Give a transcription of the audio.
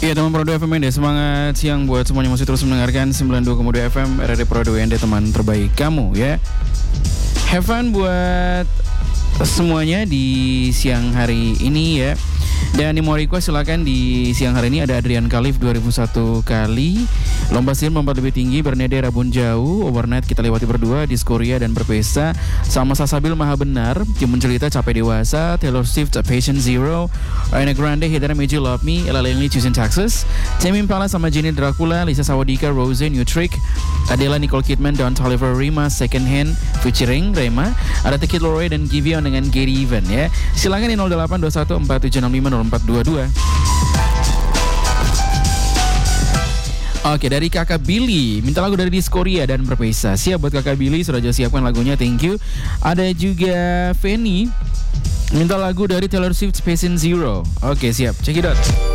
Iya teman Pro 2 FM Ende, semangat siang buat semuanya masih terus mendengarkan 92,2 FM RRD Pro 2 Ende, teman terbaik kamu ya. Have fun buat semuanya di siang hari ini ya. Dan yang mau request silakan di siang hari ini ada Adrian Khalif 2001 kali. Lomba sihir melompat lebih tinggi, Bernede Rabun Jauh, Overnight kita lewati berdua, Diskoria dan Berpesta, sama Sasabil Maha Benar, Timun Cerita Capek Dewasa, Taylor Swift Patient Zero, Ariana Grande Hidara Made You Love Me, Ella Langley Choosing Texas, Tame Impala sama Jenny Dracula, Lisa Sawadika Rose New Trick, Adela Nicole Kidman Don Toliver Rima Second Hand featuring Rema, ada The Kid Laroi dan Giveon dengan Gary Even ya. Silakan di 082147650422. Oke, dari kakak Billy minta lagu dari Diskoria dan Berpesta. Siap buat kakak Billy, sudah aja siapkan lagunya, thank you. Ada juga Fanny minta lagu dari Taylor Swift Patient Zero. Oke, siap, check it out.